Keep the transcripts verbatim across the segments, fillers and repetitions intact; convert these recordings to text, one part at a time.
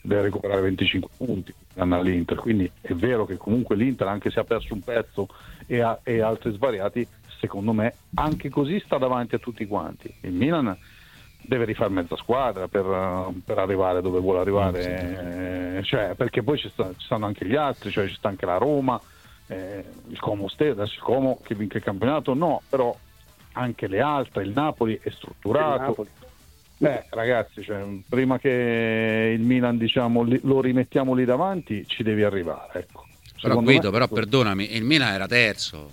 deve recuperare venticinque punti all'Inter, quindi è vero che comunque l'Inter, anche se ha perso un pezzo e, ha, e altri svariati, secondo me anche così sta davanti a tutti quanti. Il Milan deve rifare mezza squadra per, per arrivare dove vuole arrivare, eh, cioè, perché poi ci, sta, ci stanno anche gli altri, cioè ci sta anche la Roma, eh, il Como stesso, adesso il Como che vince il campionato no, però anche le altre, il Napoli è strutturato. Beh, ragazzi, cioè, prima che il Milan, diciamo, li, lo rimettiamo lì davanti, ci devi arrivare, ecco. Però Guido, però perdonami, il Milan era terzo.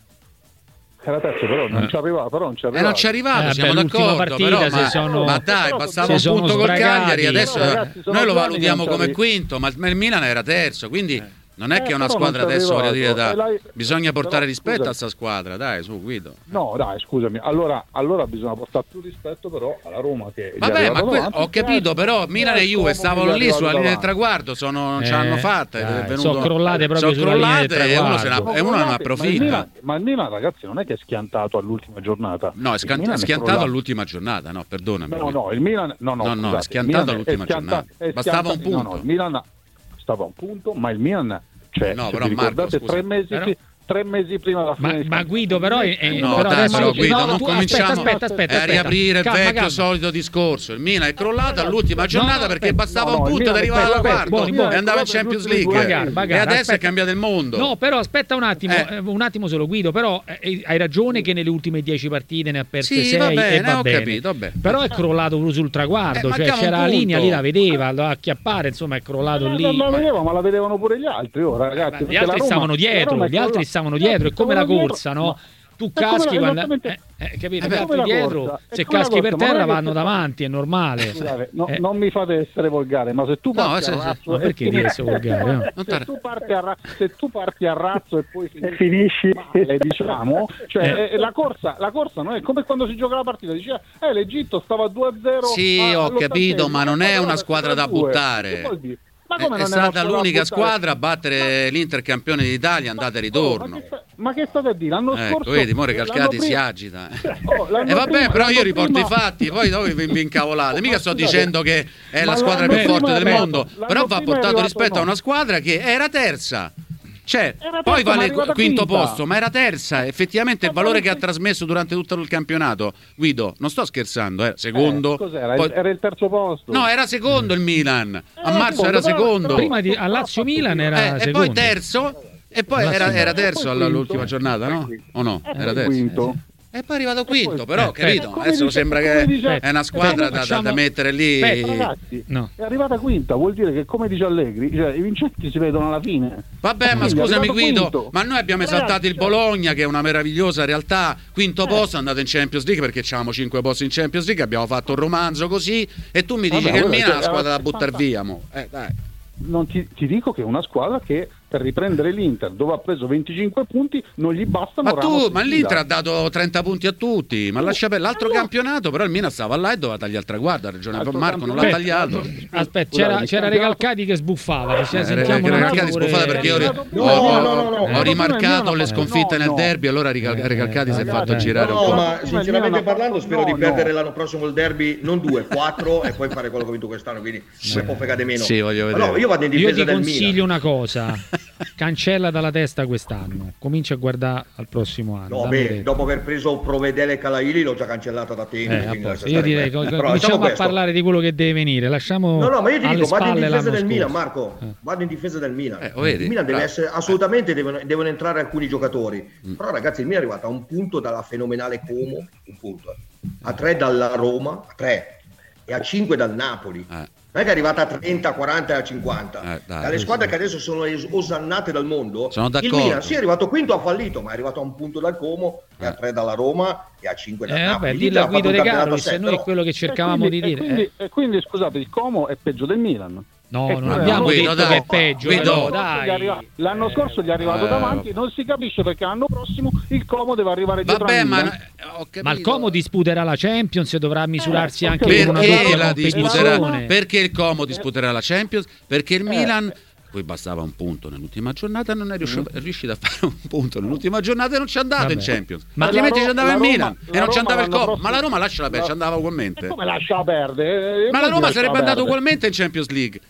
Era terzo, però non eh. ci arrivava, però non ci arrivava. Eh, non ci arrivava, eh, siamo beh, d'accordo, partita, però, ma, sono, ma dai, passava un punto col Cagliari, adesso però, ragazzi, noi lo valutiamo come quinto, ma il Milan era terzo, quindi... Eh. Non è che è una squadra adesso, voglio dire, da... bisogna portare però, rispetto scusami. a sta squadra, dai, su Guido. No, dai, scusami, allora, allora bisogna portare più rispetto però alla Roma che... Vabbè, ma que- ho capito, però Milan e Juve stavano lì sulla linea del traguardo, sono, non eh, ce l'hanno fatta. Dai, è venuto, sono crollate proprio sono sulla linea del traguardo. E uno, e uno non approfitta. Ma il, Milan, ma il Milan, ragazzi, non è che è schiantato all'ultima giornata. No, è schiantato, schiantato all'ultima giornata, no, perdonami. No, no, il Milan... No, no, no, no è schiantato all'ultima giornata. Bastava un punto. No, no, il Milan stava a un punto, ma il Milan... Cioè, no, se però vi Marco, ricordate, tre mesi, però... tre mesi prima della fine. Ma, ma Guido, però, è, è, no, però dai, adesso però Guido, no, non tu, cominciamo aspetta, aspetta, aspetta, a riaprire calma, il vecchio calma. solito discorso. Il Milan è crollato all'ultima giornata no, no, perché aspetta, bastava no, un no, punto ad arrivare alla quarta e andava in Champions League. Magari, magari, e adesso aspetta. è cambiato il mondo. No, però aspetta un attimo, eh. un attimo solo Guido, però eh, hai ragione che nelle ultime dieci partite ne ha perse sì, sei va bene, e va ho bene. capito, vabbè. Però è crollato pure sul traguardo, eh, cioè c'era la linea lì, la vedeva, la acchiappare, insomma è crollato eh, lì. La vedeva, ma la vedevano pure gli altri, ora, ragazzi. Gli altri stavano dietro, gli altri stavano dietro, è come la corsa, no? Tu caschi quando eh, eh, capito, eh, altri dietro, corsa, se caschi corsa, per terra vanno si davanti, è normale. Scusate, no, eh. non mi fate essere volgare, ma se tu no, parti se, a razzo ma perché devi essere volgare? No? Se, tu parti a razzo, se tu parti a razzo e poi finisci, finisci male, diciamo, cioè eh. la corsa, la corsa non è come quando si gioca la partita, diceva eh l'Egitto stava due a zero. Sì, ho capito, ma non è una squadra da buttare. Ma come è, è stata l'unica squadra a battere l'Inter campione d'Italia andata e ritorno. Oh, ma, che sta, ma che state a dire? L'anno ecco, scorso vedi, More Calcati prima... si agita. Oh, e vabbè, prima, però io riporto prima... i fatti, poi voi vi, vi incavolate. Mica sto scusate, dicendo che è la squadra più forte del mondo, però va portato arrivato, rispetto no. a una squadra che era terza. Cioè, era poi terza, vale il quinto quinta. posto, ma era terza. Effettivamente il valore che ha trasmesso durante tutto il campionato, Guido, non sto scherzando, era secondo. Eh, cos'era? Poi... Era il terzo posto. No, era secondo il Milan. A eh, marzo secondo, era però, secondo. Però, prima di a Lazio Milan era eh, secondo. E poi terzo. E poi era, era terzo all'ultima giornata, no? O no? Era terzo. Quinto. E poi è arrivato quinto, però, eh, capito? eh, Adesso dice, sembra che dice, è una squadra da, facciamo... da, da mettere lì. Aspetta, ragazzi, no. È arrivata quinta, vuol dire che, come dice Allegri, cioè, i vincenti si vedono alla fine. Vabbè, ma scusami Guido, ma noi abbiamo esaltato il Bologna, che è una meravigliosa realtà, quinto posto, è andato in Champions League perché avevamo cinque posti in Champions League, abbiamo fatto un romanzo così, e tu mi dici Vabbè, che il vabbè, Milan è una cioè, squadra da eh, buttar via, mo. Eh, dai. Non ti, ti dico che è una squadra che per riprendere l'Inter, dove ha preso venticinque punti, non gli bastano. Ma tu, ma l'Inter ha dato trenta punti a tutti, ma lascia per l'altro allora... campionato, però il Milan stava là e doveva tagliare il traguardo, ha ragione Altro Marco, non l'ha tagliato. Aspetta, c'era, c'era Recalcati che sbuffava, cioè, eh, Recalcati sbuffava perché io ho, no, ho, no, no, no, ho rimarcato le sconfitte no, nel no. derby, allora Recalcati eh, si è fatto eh, girare no, un po'. ma sinceramente parlando spero no, di perdere no. l'anno prossimo il derby, non due, quattro e poi fare quello che ho vinto quest'anno, quindi mi può fregare meno. Sì, voglio vedere. No, io vado in difesa io ti del consiglio Milan. una cosa, cancella dalla testa quest'anno, comincia a guardare al prossimo anno. No, beh, dopo aver preso Provedele e Calaili l'ho già cancellata da tempo. Eh, io direi co- cominciamo a parlare di quello che deve venire, lasciamo no no ma io ti dico vado in difesa del Milan, scorso. Marco eh. vado in difesa del Milan eh, vedi, il Milan deve bravo. essere assolutamente devono, devono entrare alcuni giocatori mm. però ragazzi il Milan è arrivato a un punto dalla fenomenale Como, un punto a tre dalla Roma, a tre e a cinque dal Napoli. eh. Non è che è arrivata a trenta, quaranta e a cinquanta. Eh, dai, dalle squadre sì. che adesso sono osannate dal mondo, sono d'accordo. Il Milan sì è arrivato quinto, ha fallito, ma è arrivato a un punto dal Como, eh. e a tre dalla Roma e a cinque dal eh, Napoli. Vabbè, dillo a Guido De Carolis, se noi è quello che cercavamo quindi, di dire. E quindi, eh. e quindi scusate, il Como è peggio del Milan. No, e non abbiamo Guido, detto dai, che è peggio. Guido, però, dai. Arriva, l'anno scorso gli è arrivato eh, davanti, non si capisce perché l'anno prossimo il Como deve arrivare dietro. Vabbè, ma, no, ma il Como disputerà la Champions e dovrà misurarsi eh, anche perché con una doppia la disputerà, competizione. perché il Como disputerà la Champions? Perché il eh. Milan poi bastava un punto nell'ultima giornata e non è riuscito, è riuscito a fare un punto nell'ultima giornata e non ci è andato Vabbè. in Champions, ma altrimenti ci andava il Milan e non ci andava il Como. Ma la Roma lasciala perdere, ci andava ugualmente. Come lascia perdere? Ma la Roma sarebbe andata ugualmente in Champions League